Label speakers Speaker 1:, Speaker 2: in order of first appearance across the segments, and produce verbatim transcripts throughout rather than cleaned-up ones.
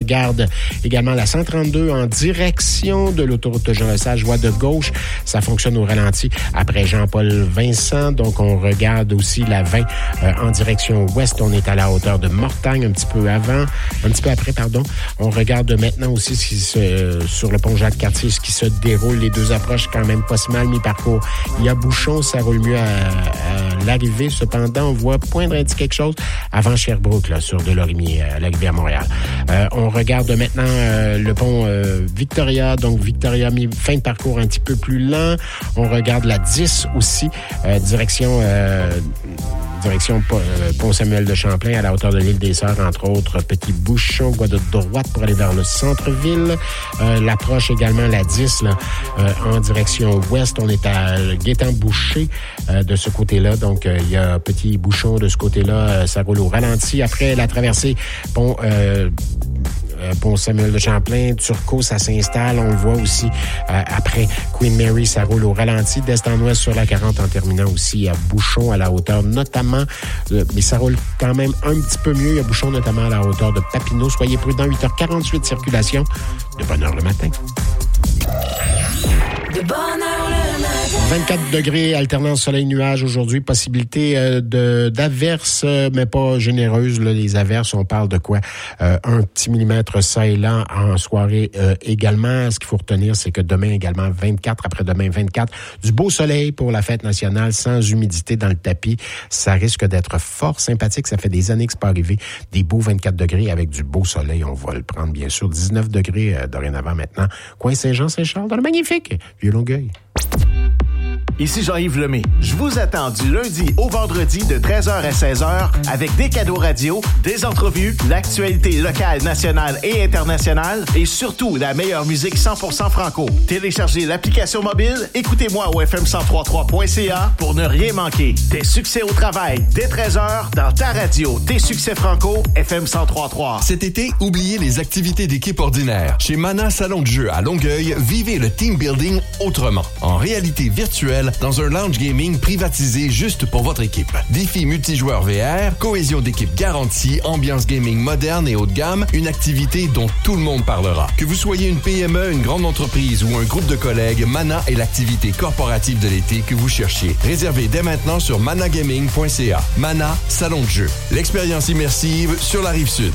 Speaker 1: regarde également la cent trente-deux en direction de l'autoroute Jean-Lesage, voie de gauche. Ça fonctionne au ralenti après Jean-Paul Vincent. Donc, on regarde aussi la vingt euh, en direction ouest. On est à la hauteur de Mortagne, un petit peu avant, un petit peu après, pardon. On regarde maintenant aussi ce qui se, euh, sur le pont Jacques-Cartier, ce qui se déroule. Les deux approches quand même pas si mal mi-parcours. Il y a bouchon, ça roule mieux à, à l'arrivée. Cependant, on voit poindre un petit quelque chose avant Sherbrooke, là, sur Delorimier, à l'arrivée à Montréal. Euh, on regarde maintenant euh, le pont euh, Victoria. Donc, Victoria, mi- fin de parcours un petit peu plus lent. On regarde la dix aussi, euh, direction... Euh, Direction euh, Pont-Samuel de Champlain, à la hauteur de l'île des Sœurs, entre autres, petit bouchon, voie de droite pour aller vers le centre-ville. Euh, l'approche également, la dix, là, euh, en direction ouest. On est à Gaétan-Boucher euh, de ce côté-là. Donc, il euh, y a un petit bouchon de ce côté-là. Euh, ça roule au ralenti. Après la traversée, pont... Euh, Euh, Pont Samuel de Champlain, Turcot, ça s'installe. On le voit aussi euh, après Queen Mary, ça roule au ralenti. D'est en ouest sur la quarante en terminant aussi à Bouchon à la hauteur notamment, euh, mais ça roule quand même un petit peu mieux. Il y a Bouchon notamment à la hauteur de Papineau. Soyez prudents, huit heures quarante-huit circulation. De bonne heure le matin.
Speaker 2: De bonne heure le matin.
Speaker 1: vingt-quatre degrés, alternance soleil-nuage aujourd'hui. Possibilité euh, de d'averses, euh, mais pas généreuses. Là, les averses, on parle de quoi? Euh, un petit millimètre ça et là en soirée euh, également. Ce qu'il faut retenir, c'est que demain également, vingt-quatre, après-demain vingt-quatre. Du beau soleil pour la fête nationale, sans humidité dans le tapis. Ça risque d'être fort sympathique. Ça fait des années que c'est pas arrivé. Des beaux vingt-quatre degrés avec du beau soleil. On va le prendre, bien sûr. dix-neuf degrés euh, dorénavant maintenant. Coin Saint-Jean-Saint-Charles, dans le magnifique Vieux-Longueuil.
Speaker 3: Ici Jean-Yves Lemay. Je vous attends du lundi au vendredi de treize heures à seize heures avec des cadeaux radio, des entrevues, l'actualité locale, nationale et internationale et surtout la meilleure musique cent pour cent franco. Téléchargez l'application mobile, écoutez-moi au f m cent trois point trois point c a pour ne rien manquer. Des succès au travail dès treize heures dans ta radio. Des succès franco, F M cent trois point trois.
Speaker 4: Cet été, oubliez les activités d'équipe ordinaires. Chez Mana Salon de jeu à Longueuil, vivez le team building autrement. En réalité virtuelle, dans un lounge gaming privatisé juste pour votre équipe. Défis multijoueurs V R, cohésion d'équipe garantie, ambiance gaming moderne et haut de gamme, une activité dont tout le monde parlera. Que vous soyez une P M E, une grande entreprise ou un groupe de collègues, Mana est l'activité corporative de l'été que vous cherchiez. Réservez dès maintenant sur managaming point c a. Mana, salon de jeu. L'expérience immersive sur la Rive-Sud.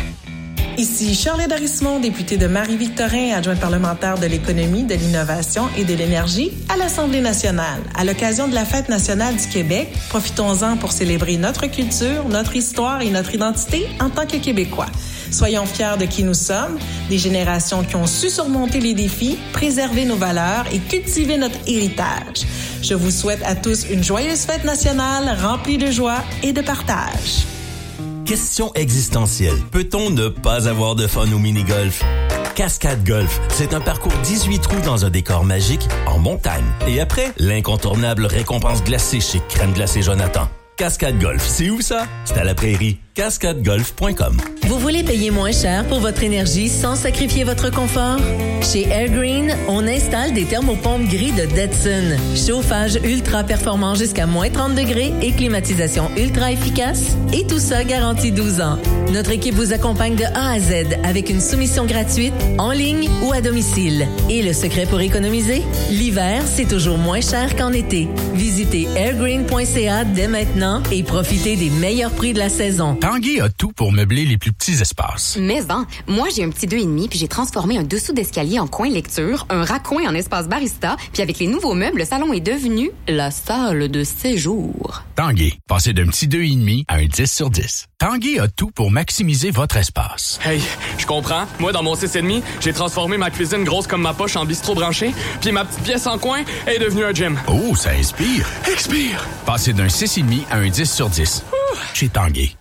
Speaker 5: Ici Charlotte Dorismond, députée de Marie-Victorin, adjointe parlementaire de l'économie, de l'innovation et de l'énergie à l'Assemblée nationale. À l'occasion de la Fête nationale du Québec, profitons-en pour célébrer notre culture, notre histoire et notre identité en tant que Québécois. Soyons fiers de qui nous sommes, des générations qui ont su surmonter les défis, préserver nos valeurs et cultiver notre héritage. Je vous souhaite à tous une joyeuse fête nationale remplie de joie et de partage.
Speaker 6: Question existentielle. Peut-on ne pas avoir de fun au mini-golf? Cascade Golf, c'est un parcours dix-huit trous dans un décor magique en montagne. Et après, l'incontournable récompense glacée chez Crème Glacée Jonathan. Cascade Golf, c'est où ça? C'est à la Prairie. cascade golf point com.
Speaker 7: Vous voulez payer moins cher pour votre énergie sans sacrifier votre confort? Chez Airgreen, on installe des thermopompes gris de Detson. Chauffage ultra performant jusqu'à moins trente degrés et climatisation ultra efficace. Et tout ça garantit douze ans. Notre équipe vous accompagne de A à Z avec une soumission gratuite, en ligne ou à domicile. Et le secret pour économiser? L'hiver, c'est toujours moins cher qu'en été. Visitez airgreen point c a dès maintenant et profitez des meilleurs prix de la saison.
Speaker 8: Tanguy a tout pour meubler les plus petits espaces.
Speaker 9: Mais en, moi j'ai un petit deux et demi puis j'ai transformé un dessous d'escalier en coin lecture, un raccoin en espace barista, puis avec les nouveaux meubles, le salon est devenu la salle de séjour.
Speaker 8: Tanguy, passez d'un petit deux et demi à un dix sur dix. Tanguy a tout pour maximiser votre espace.
Speaker 10: Hey, je comprends. Moi, dans mon six et demi, j'ai transformé ma cuisine grosse comme ma poche en bistrot branché, puis ma petite pièce en coin est devenue un gym.
Speaker 8: Oh, ça inspire.
Speaker 10: Expire.
Speaker 8: Passez d'un six et demi à un dix sur dix. Ouh. Chez Tanguy.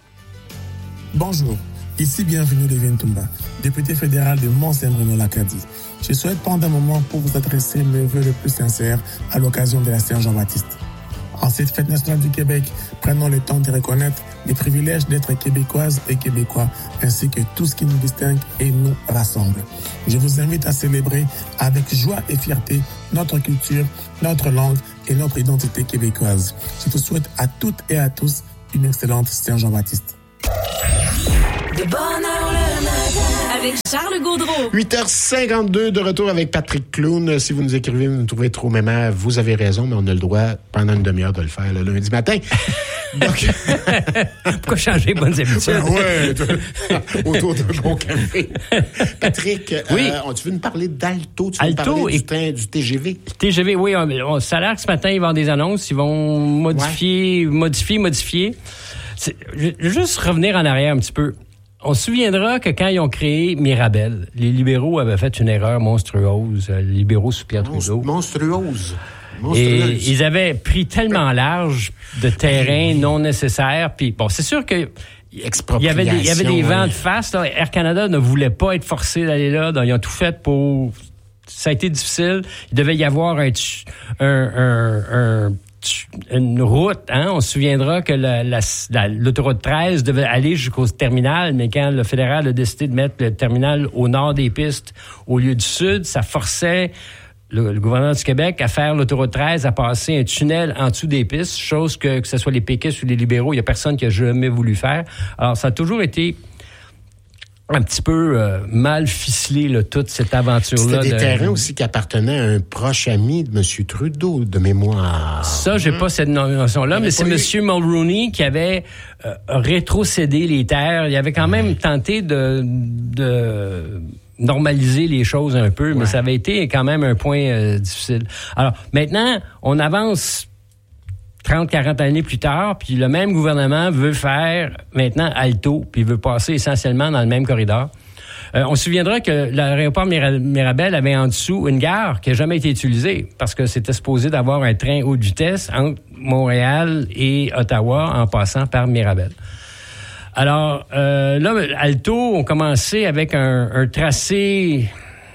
Speaker 11: Bonjour, ici bienvenue Devine Toumba, député fédéral de Mont-Saint-Bruno-Lacadie. Je souhaite prendre un moment pour vous adresser mes vœux le plus sincères à l'occasion de la Saint-Jean-Baptiste. En cette fête nationale du Québec, prenons le temps de reconnaître les privilèges d'être québécoises et québécois, ainsi que tout ce qui nous distingue et nous rassemble. Je vous invite à célébrer avec joie et fierté notre culture, notre langue et notre identité québécoise. Je vous souhaite à toutes et à tous une excellente Saint-Jean-Baptiste.
Speaker 2: De bonne heure le matin. avec Charles Gaudreau.
Speaker 1: huit heures cinquante-deux de retour avec Patrick Clown. Si vous nous écrivez, vous nous trouvez trop mémère, vous avez raison, mais on a le droit pendant une demi-heure de le faire le lundi matin. Donc...
Speaker 12: Pourquoi changer bonnes habitudes?
Speaker 1: Ben ouais, autour d'un bon café. Patrick, oui. euh, tu veux nous parler d'Alto? Tu veux
Speaker 12: Alto
Speaker 1: nous parler
Speaker 12: et...
Speaker 1: du, train, du T G V?
Speaker 12: T G V, oui. On, on, ça a l'air que ce matin, ils vont avoir des annonces. Ils vont modifier, ouais. modifier, modifier. C'est, je vais juste revenir en arrière un petit peu. On se souviendra que quand ils ont créé Mirabel, les libéraux avaient fait une erreur monstrueuse. Les libéraux sous Pierre Trudeau.
Speaker 1: Monstrueuse.
Speaker 12: Et ils avaient pris tellement large de terrain non nécessaire. Puis bon, c'est sûr que il y avait des, il y avait des vents de face. Là. Air Canada ne voulait pas être forcé d'aller là. Donc, ils ont tout fait pour... Ça a été difficile. Il devait y avoir un... un, un, un une route, hein? On se souviendra que la, la, la, l'autoroute treize devait aller jusqu'au terminal, mais quand le fédéral a décidé de mettre le terminal au nord des pistes au lieu du sud, ça forçait le, le gouvernement du Québec à faire l'autoroute treize, à passer un tunnel en dessous des pistes, chose que, que ce soit les péquistes ou les libéraux, il y a personne qui a jamais voulu faire. Alors, ça a toujours été un petit peu euh, mal ficelé, là, toute cette aventure-là.
Speaker 1: C'était des
Speaker 12: de...
Speaker 1: terrains aussi qui appartenaient à un proche ami de M. Trudeau, de mémoire.
Speaker 12: Ça, j'ai hum. pas cette notion-là, mais c'est eu... M. Mulroney qui avait euh, rétrocédé les terres. Il avait quand même ouais. tenté de, de normaliser les choses un peu, ouais. mais ça avait été quand même un point euh, difficile. Alors, maintenant, on avance trente, quarante années plus tard, puis le même gouvernement veut faire maintenant Alto, puis veut passer essentiellement dans le même corridor. Euh, on se souviendra que l'aéroport Mira- Mirabel avait en dessous une gare qui n'a jamais été utilisée parce que c'était supposé d'avoir un train haute vitesse entre Montréal et Ottawa en passant par Mirabel. Alors, euh, là, Alto ont commencé avec un, un tracé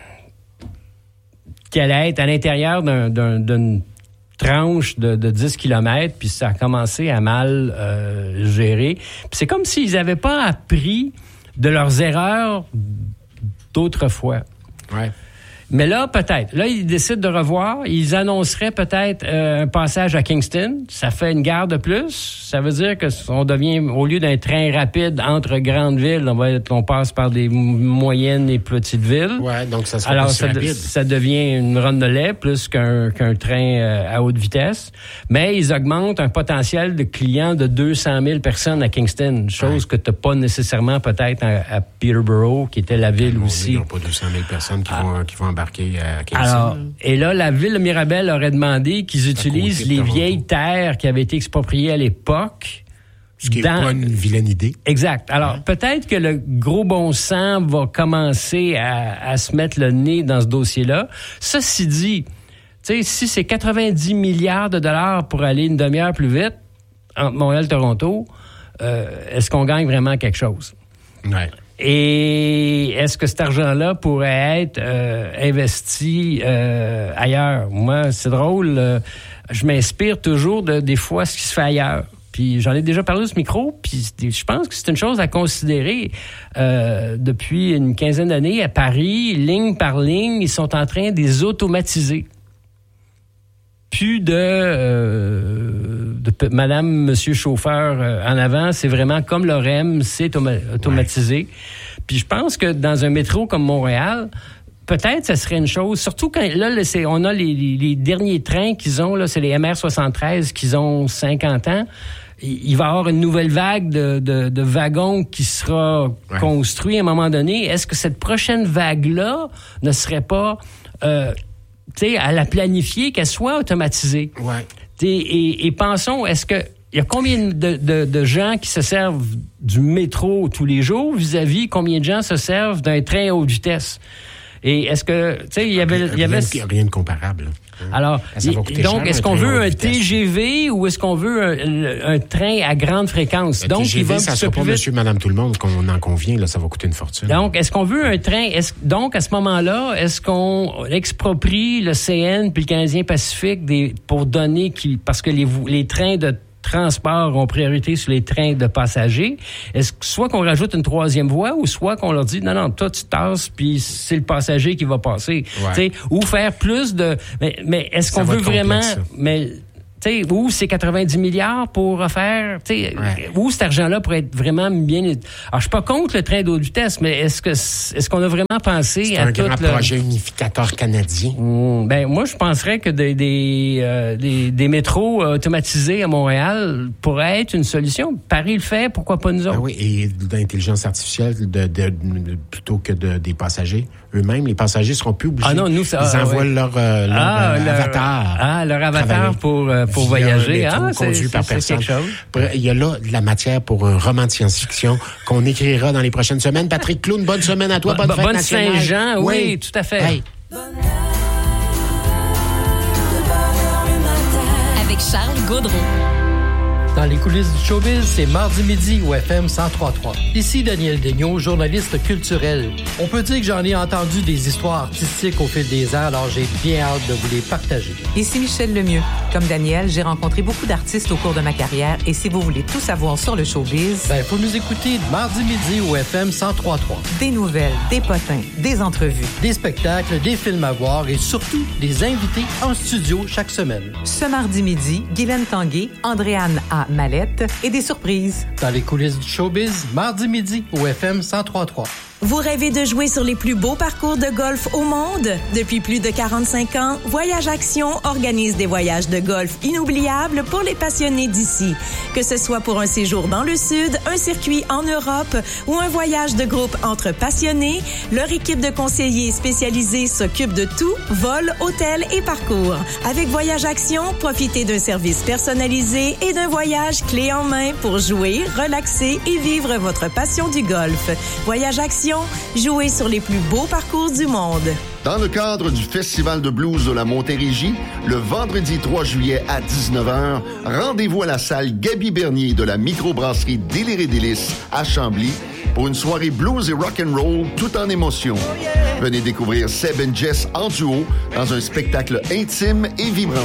Speaker 12: qui allait être à l'intérieur d'un, d'un, d'une tranche de, de dix kilomètres, puis ça a commencé à mal euh, gérer. Puis c'est comme s'ils n'avaient pas appris de leurs erreurs d'autrefois.
Speaker 1: Ouais.
Speaker 12: Mais là, peut-être. Là, ils décident de revoir. Ils annonceraient peut-être euh, un passage à Kingston. Ça fait une gare de plus. Ça veut dire que on devient, au lieu d'un train rapide entre grandes villes, on va être, on passe par des moyennes et petites villes.
Speaker 1: Ouais, donc ça sera
Speaker 12: Alors,
Speaker 1: plus
Speaker 12: ça,
Speaker 1: rapide.
Speaker 12: ça devient une rondelette plus qu'un, qu'un train euh, à haute vitesse. Mais ils augmentent un potentiel de clients de deux cent mille personnes à Kingston. Chose ouais. que tu n'as pas nécessairement peut-être à, à Peterborough, qui était la ville
Speaker 1: bon,
Speaker 12: aussi.
Speaker 1: Ils n'ont pas deux cent mille personnes qui, ah. vont, qui vont embarquer à Kingston.
Speaker 12: Alors, et là, la ville de Mirabel aurait demandé qu'ils utilisent les vieilles terres qui avaient été expropriées à l'époque.
Speaker 1: Ce qui n'est
Speaker 12: dans...
Speaker 1: pas une vilaine idée.
Speaker 12: Exact. Alors, hein? peut-être que le gros bon sens va commencer à, à se mettre le nez dans ce dossier-là. Ceci dit, tu sais, si c'est quatre-vingt-dix milliards de dollars pour aller une demi-heure plus vite entre Montréal et Toronto, euh, est-ce qu'on gagne vraiment quelque chose?
Speaker 1: Ouais.
Speaker 12: Et est-ce que cet argent-là pourrait être euh, investi euh, ailleurs? Moi, c'est drôle, euh, je m'inspire toujours de des fois ce qui se fait ailleurs. Puis j'en ai déjà parlé de ce micro, puis je pense que c'est une chose à considérer. Euh, depuis une quinzaine d'années, à Paris, ligne par ligne, ils sont en train de les automatiser. Plus de, euh, de madame, monsieur chauffeur euh, en avant, c'est vraiment comme le R E M, c'est automa- automatisé. Ouais. Puis je pense que dans un métro comme Montréal, peut-être ça serait une chose, surtout quand là, là c'est, on a les, les, les derniers trains qu'ils ont, là, c'est les M R soixante-treize qui ont cinquante ans. Il va y avoir une nouvelle vague de, de, de wagons qui sera ouais. construit à un moment donné. Est-ce que cette prochaine vague-là ne serait pas... Euh, tu sais, à la planifier, qu'elle soit automatisée.
Speaker 1: Ouais.
Speaker 12: Et, et pensons, est-ce que il y a combien de, de, de gens qui se servent du métro tous les jours vis-à-vis combien de gens se servent d'un train à haute vitesse? Et est-ce que, tu sais, il y avait... Il y avait
Speaker 1: rien, rien de comparable.
Speaker 12: Alors, donc, cher, est-ce qu'on veut un T G V ou est-ce qu'on veut un, un train à grande fréquence?
Speaker 1: Le
Speaker 12: donc,
Speaker 1: T G V,
Speaker 12: il va
Speaker 1: ça ne sera pas monsieur, madame, tout le monde qu'on en convient. Là, ça va coûter une fortune.
Speaker 12: Donc, est-ce qu'on veut un train? Est-ce, donc, à ce moment-là, est-ce qu'on exproprie le C N puis le Canadien Pacifique des, pour donner... Qui, parce que les, les trains de transport ont priorité sur les trains de passagers. Est-ce que soit qu'on rajoute une troisième voie ou soit qu'on leur dit non, non, toi, tu tasses puis c'est le passager qui va passer. Ouais. Ou faire plus de... Mais, mais est-ce ça qu'on veut vraiment... Complexe, mais tu sais, où c'est quatre-vingt-dix milliards pour refaire, tu sais, ouais. où cet argent-là pourrait être vraiment bien. Alors, je suis pas contre le train d'haute vitesse, mais est-ce que est-ce qu'on a vraiment pensé
Speaker 1: c'est
Speaker 12: à
Speaker 1: un
Speaker 12: tout
Speaker 1: grand
Speaker 12: le...
Speaker 1: projet unificateur canadien?
Speaker 12: Mmh, ben moi, je penserais que des des, euh, des des métros automatisés à Montréal pourraient être une solution. Paris le fait, pourquoi pas nous autres?
Speaker 1: Ah oui, et d'intelligence artificielle de, de, de plutôt que de, des passagers eux-mêmes. Les passagers seront plus obligés.
Speaker 12: Ah non, nous ça.
Speaker 1: Ils envoient ouais. leur, euh, leur,
Speaker 12: ah,
Speaker 1: euh,
Speaker 12: leur
Speaker 1: avatar.
Speaker 12: Ah, leur avatar pour euh, pour voyager. Ah, c'est,
Speaker 1: conduit
Speaker 12: c'est,
Speaker 1: par
Speaker 12: c'est
Speaker 1: personne.
Speaker 12: quelque chose.
Speaker 1: Il y a là de la matière pour un roman de science-fiction qu'on écrira dans les prochaines semaines. Patrick Clown, bonne semaine à toi, bonne, bonne fête
Speaker 12: bonne
Speaker 1: nationale.
Speaker 12: Saint-Jean, oui, oui, tout à fait. Hey.
Speaker 13: Avec Charles Gaudreau.
Speaker 14: Dans les coulisses du showbiz, c'est mardi midi au F M cent trois point trois. Ici Daniel Daigneault, journaliste culturel. On peut dire que j'en ai entendu des histoires artistiques au fil des ans, alors j'ai bien hâte de vous les partager.
Speaker 15: Ici Michel Lemieux. Comme Daniel, j'ai rencontré beaucoup d'artistes au cours de ma carrière et si vous voulez tout savoir sur le showbiz...
Speaker 14: Ben, faut nous écouter mardi midi au F M cent trois point trois.
Speaker 15: Des nouvelles, des potins, des entrevues.
Speaker 14: Des spectacles, des films à voir et surtout des invités en studio chaque semaine.
Speaker 15: Ce mardi midi, Guylaine Tanguay, Andréane A. Mallette et des surprises.
Speaker 14: Dans les coulisses du showbiz, mardi midi au F M cent trois point trois.
Speaker 16: Vous rêvez de jouer sur les plus beaux parcours de golf au monde? Depuis plus de quarante-cinq ans, Voyage Action organise des voyages de golf inoubliables pour les passionnés d'ici. Que ce soit pour un séjour dans le Sud, un circuit en Europe ou un voyage de groupe entre passionnés, leur équipe de conseillers spécialisés s'occupe de tout, vol, hôtel et parcours. Avec Voyage Action, profitez d'un service personnalisé et d'un voyage clé en main pour jouer, relaxer et vivre votre passion du golf. Voyage Action, jouez sur les plus beaux parcours du monde.
Speaker 17: Dans le cadre du Festival de blues de la Montérégie, le vendredi trois juillet à dix-neuf heures, rendez-vous à la salle Gaby Bernier de la microbrasserie Délire Délice à Chambly pour une soirée blues et rock'n'roll tout en émotion. Venez découvrir Seb et Jess en duo dans un spectacle intime et vibrant.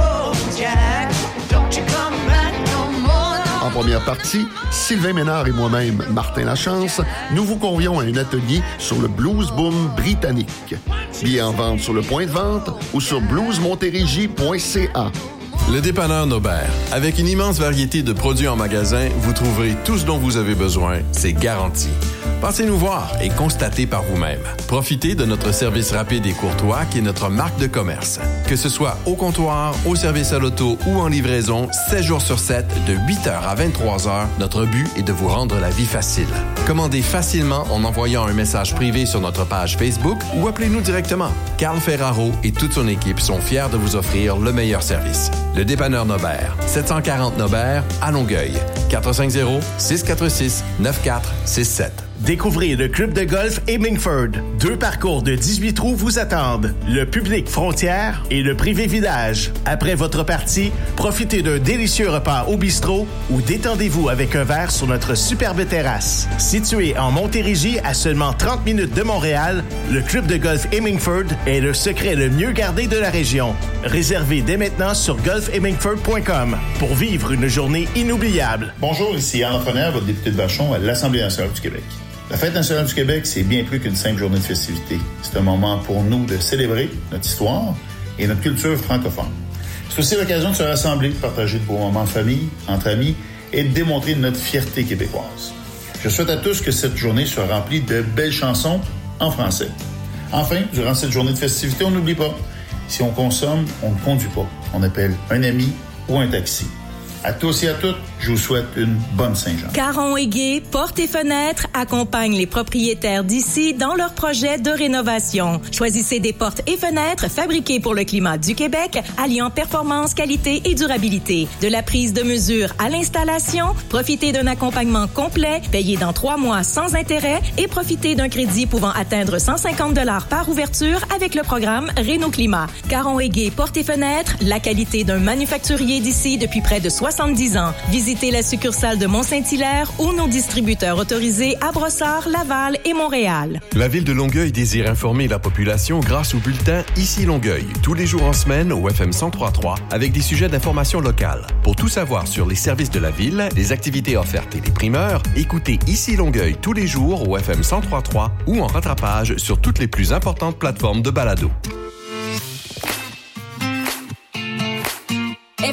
Speaker 17: En première partie, Sylvain Ménard et moi-même, Martin Lachance, nous vous convions à un atelier sur le blues boom britannique. Billets en vente sur le point de vente ou sur blues montérégie point c a.
Speaker 4: Le dépanneur Nobert. Avec une immense variété de produits en magasin, vous trouverez tout ce dont vous avez besoin. C'est garanti. Passez nous voir et constatez par vous-même. Profitez de notre service rapide et courtois qui est notre marque de commerce. Que ce soit au comptoir, au service à l'auto ou en livraison, sept jours sur sept, de huit heures à vingt-trois heures, notre but est de vous rendre la vie facile. Commandez facilement en envoyant un message privé sur notre page Facebook ou appelez-nous directement. Carl Ferraro et toute son équipe sont fiers de vous offrir le meilleur service. Le dépanneur Nobert, sept cent quarante Nobert, à Longueuil. quatre cinq zéro, six quatre six, neuf quatre six sept.
Speaker 3: Découvrez le club de golf Hemingford. Deux parcours de dix-huit trous vous attendent. Le public frontière et le privé village. Après votre partie, profitez d'un délicieux repas au bistrot ou détendez-vous avec un verre sur notre superbe terrasse. Situé en Montérégie, à seulement trente minutes de Montréal, le club de golf Hemingford est le secret le mieux gardé de la région. Réservez dès maintenant sur golf hemingford point com pour vivre une journée inoubliable.
Speaker 18: Bonjour, ici Anne Lafrenière, votre député de Vachon à l'Assemblée nationale du Québec. La Fête nationale du Québec, c'est bien plus qu'une simple journée de festivité. C'est un moment pour nous de célébrer notre histoire et notre culture francophone. C'est aussi l'occasion de se rassembler, de partager de beaux moments en famille, entre amis et de démontrer notre fierté québécoise. Je souhaite à tous que cette journée soit remplie de belles chansons en français. Enfin, durant cette journée de festivité, on n'oublie pas, si on consomme, on ne conduit pas. On appelle un ami ou un taxi. À tous et à toutes, je vous souhaite une bonne Saint-Jean.
Speaker 16: Caron et Gué, Portes et Fenêtres accompagnent les propriétaires d'ici dans leurs projets de rénovation. Choisissez des portes et fenêtres fabriquées pour le climat du Québec, alliant performance, qualité et durabilité. De la prise de mesure à l'installation, profitez d'un accompagnement complet, payé dans trois mois sans intérêt et profitez d'un crédit pouvant atteindre cent cinquante dollars par ouverture avec le programme Réno Climat. Caron et Gué, Portes et Fenêtres, la qualité d'un manufacturier d'ici depuis près de soixante-dix ans. Visitez la succursale de Mont-Saint-Hilaire ou nos distributeurs autorisés à Brossard, Laval et Montréal.
Speaker 4: La Ville de Longueuil désire informer la population grâce au bulletin Ici Longueuil, tous les jours en semaine au F M cent trois point trois avec des sujets d'information locale. Pour tout savoir sur les services de la Ville, les activités offertes et les primeurs, écoutez Ici Longueuil tous les jours au F M cent trois point trois ou en rattrapage sur toutes les plus importantes plateformes de balado.
Speaker 13: F M cent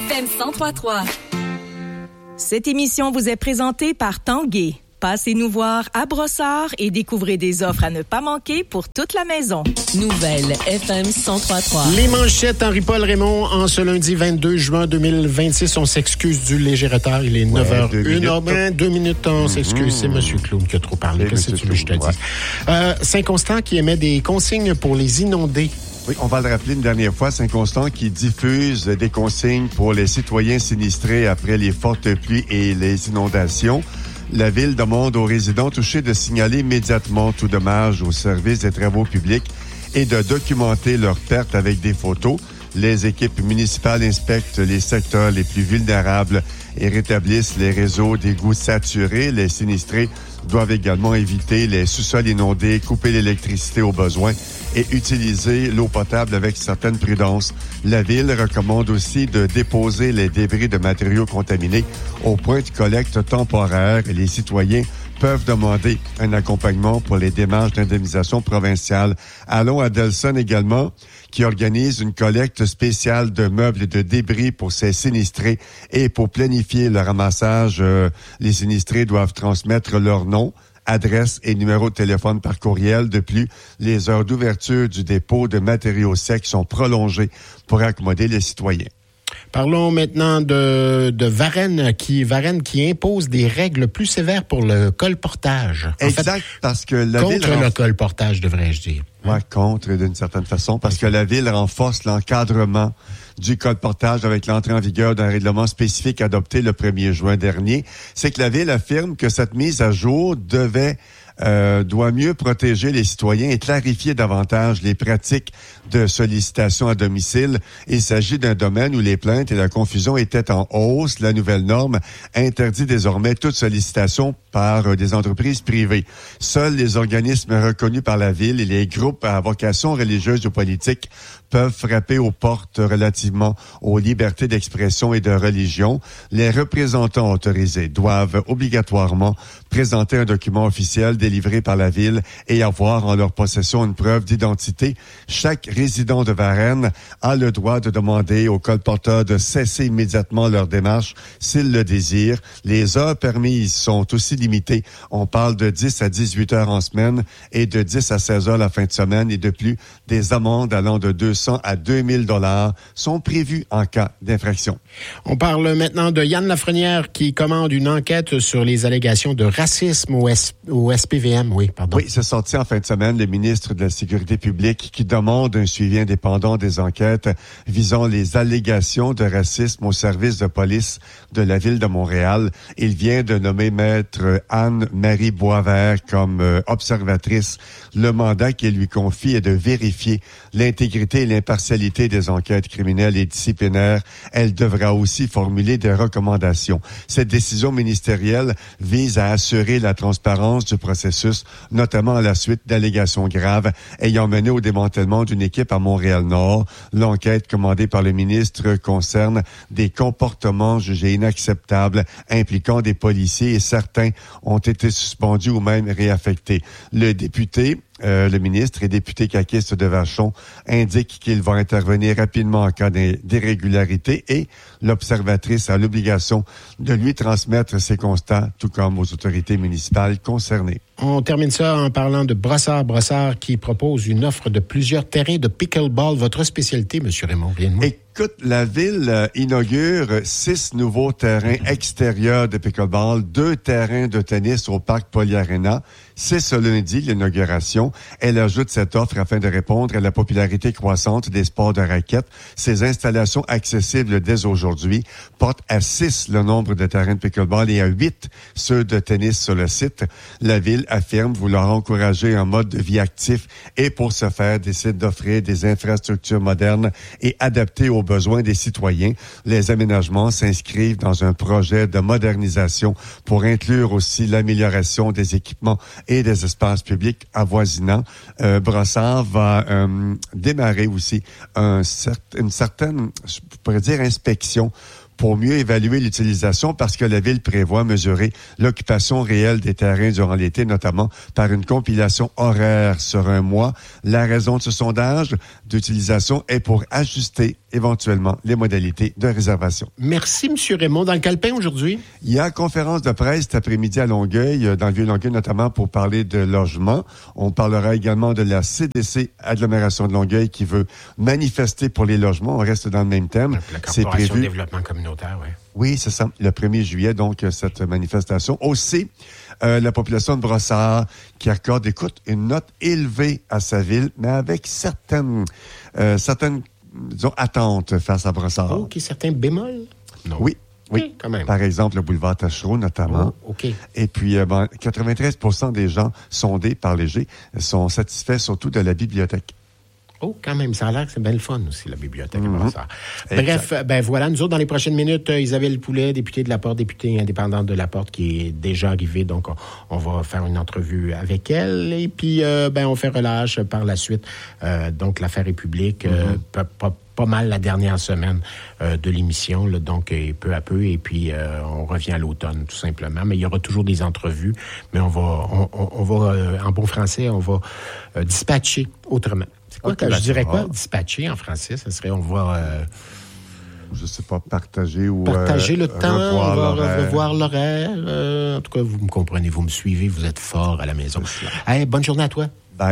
Speaker 13: cent trois virgule trois.
Speaker 16: Cette émission vous est présentée par Tanguay. Passez nous voir à Brossard et découvrez des offres à ne pas manquer pour toute la maison.
Speaker 7: Nouvelle F M cent trois virgule trois.
Speaker 1: Les manchettes, Henri-Paul Raymond, en ce lundi vingt-deux juin deux mille vingt-six. On s'excuse du léger retard. Il est ouais, neuf heures une. Oh, ben, deux minutes, on s'excuse. Mm-hmm. C'est M. Clown qui a trop parlé. Qu'est-ce que tu veux que je te dise? Ouais. Euh, Saint-Constant qui émet des consignes pour les inondés.
Speaker 19: Oui, on va le rappeler une dernière fois, Saint-Constant qui diffuse des consignes pour les citoyens sinistrés après les fortes pluies et les inondations. La Ville demande aux résidents touchés de signaler immédiatement tout dommage au service des travaux publics et de documenter leurs pertes avec des photos. Les équipes municipales inspectent les secteurs les plus vulnérables et rétablissent les réseaux d'égouts saturés. Les sinistrés doivent également éviter les sous-sols inondés, couper l'électricité au besoin et utiliser l'eau potable avec certaine prudence. La Ville recommande aussi de déposer les débris de matériaux contaminés au point de collecte temporaire et les citoyens peuvent demander un accompagnement pour les démarches d'indemnisation provinciale. Allons à Delson également, qui organise une collecte spéciale de meubles et de débris pour ses sinistrés. Et pour planifier le ramassage, euh, les sinistrés doivent transmettre leur nom, adresse et numéro de téléphone par courriel. De plus, les heures d'ouverture du dépôt de matériaux secs sont prolongées pour accommoder les citoyens.
Speaker 1: Parlons maintenant de, de Varennes qui, Varennes qui impose des règles plus sévères pour le colportage. En
Speaker 19: exact, fait, parce que la
Speaker 1: contre
Speaker 19: ville...
Speaker 1: Contre le colportage, devrais-je dire.
Speaker 19: Oui, contre d'une certaine façon, parce que la Ville renforce l'encadrement du colportage avec l'entrée en vigueur d'un règlement spécifique adopté le premier juin dernier. C'est que la Ville affirme que cette mise à jour devait Euh, doit mieux protéger les citoyens et clarifier davantage les pratiques de sollicitation à domicile. Il s'agit d'un domaine où les plaintes et la confusion étaient en hausse. La nouvelle norme interdit désormais toute sollicitation par euh, des entreprises privées. Seuls les organismes reconnus par la Ville et les groupes à vocation religieuse ou politique peuvent frapper aux portes relativement aux libertés d'expression et de religion. Les représentants autorisés doivent obligatoirement présenter un document officiel délivré par la Ville et avoir en leur possession une preuve d'identité. Chaque résident de Varennes a le droit de demander aux colporteurs de cesser immédiatement leur démarche s'ils le désirent. Les heures permises sont aussi limitées. On parle de dix à dix-huit heures en semaine et de dix à seize heures la fin de semaine. Et de plus, des amendes allant de deux cents à deux mille dollars sont prévues en cas d'infraction.
Speaker 1: On parle maintenant de Yann Lafrenière qui commande une enquête sur les allégations de racisme au, S- au S P V M. Oui, pardon.
Speaker 19: Oui, c'est sorti en fin de semaine, le ministre de la Sécurité publique qui demande un suivi indépendant des enquêtes visant les allégations de racisme au service de police de la Ville de Montréal. Il vient de nommer maître Anne-Marie Boisvert comme euh, observatrice. Le mandat qu'il lui confie est de vérifier l'intégrité et l'impartialité des enquêtes criminelles et disciplinaires. Elle devra aussi formuler des recommandations. Cette décision ministérielle vise à assurer la transparence du processus, notamment à la suite d'allégations graves ayant mené au démantèlement d'une équipe à Montréal-Nord. L'enquête commandée par le ministre concerne des comportements jugés inacceptables impliquant des policiers et certains ont été suspendus ou même réaffectés. Le député Euh, le ministre et député caquiste de Vachon indique qu'il va intervenir rapidement en cas d'irrégularité et l'observatrice a l'obligation de lui transmettre ses constats, tout comme aux autorités municipales concernées.
Speaker 1: On termine ça en parlant de Brossard. Brossard qui propose une offre de plusieurs terrains de pickleball. Votre spécialité, M. Raymond, rien de moi.
Speaker 19: Écoute, la Ville euh, inaugure six nouveaux terrains extérieurs de pickleball, deux terrains de tennis au parc Polyarena. C'est ce lundi, l'inauguration. Elle ajoute cette offre afin de répondre à la popularité croissante des sports de raquettes. Ces installations accessibles dès aujourd'hui portent à six le nombre de terrains de pickleball et à huit ceux de tennis sur le site. La Ville affirme vouloir encourager un mode de vie actif et pour ce faire, décide d'offrir des infrastructures modernes et adaptées aux besoins des citoyens. Les aménagements s'inscrivent dans un projet de modernisation pour inclure aussi l'amélioration des équipements et des espaces publics avoisinants. Euh, Brossard va euh, démarrer aussi un, une certaine, je pourrais dire, inspection pour mieux évaluer l'utilisation parce que la Ville prévoit mesurer l'occupation réelle des terrains durant l'été, notamment par une compilation horaire sur un mois. La raison de ce sondage d'utilisation est pour ajuster éventuellement les modalités de réservation.
Speaker 1: Merci, M. Raymond. Dans le calepin aujourd'hui?
Speaker 19: Il y a conférence de presse cet après-midi à Longueuil, dans le Vieux-Longueuil notamment, pour parler de logement. On parlera également de la C D C Agglomération de Longueuil qui veut manifester pour les logements. On reste dans le même thème.
Speaker 1: La
Speaker 19: C'est
Speaker 1: Corporation
Speaker 19: prévu.
Speaker 1: de développement communautaire, oui.
Speaker 19: Oui, c'est ça. Le premier juillet, donc, cette manifestation. Aussi, euh, la population de Brossard qui accorde, écoute, une note élevée à sa ville, mais avec certaines, euh, certaines, disons, attentes face à Brossard.
Speaker 1: Oh, OK, certains bémols? Non.
Speaker 19: Oui. Oui,
Speaker 1: oui, quand même.
Speaker 19: Par exemple, le boulevard Tachereau, notamment.
Speaker 1: Oh, OK.
Speaker 19: Et puis, euh, ben, quatre-vingt-treize pour cent des gens sondés par Léger sont satisfaits surtout de la bibliothèque.
Speaker 1: Oh, quand même, ça a l'air que c'est bien le fun aussi, la bibliothèque.
Speaker 19: Mm-hmm.
Speaker 1: Ça. Bref, ben voilà, nous autres, dans les prochaines minutes, euh, Isabelle Poulet, députée de la Porte, députée indépendante de la Porte, qui est déjà arrivée, donc on, on va faire une entrevue avec elle. Et puis, euh, ben on fait relâche par la suite. Euh, donc, l'affaire est publique, euh, pas, pas, pas mal la dernière semaine euh, de l'émission, là, donc et peu à peu, et puis euh, on revient à l'automne, tout simplement. Mais il y aura toujours des entrevues, mais on va, on, on, on va euh, en bon français, on va euh, dispatcher autrement. C'est quoi
Speaker 19: okay,
Speaker 1: que je dirais quoi? Dispatcher en français, ça serait, on va... Euh,
Speaker 19: je sais pas, partager ou...
Speaker 1: Partager
Speaker 19: euh,
Speaker 1: le temps,
Speaker 19: revoir
Speaker 1: on va
Speaker 19: l'horaire.
Speaker 1: revoir l'horaire. Euh, en tout cas, vous me comprenez, vous me suivez, vous êtes fort à la maison. Hey, bonne journée à toi.
Speaker 19: Bye.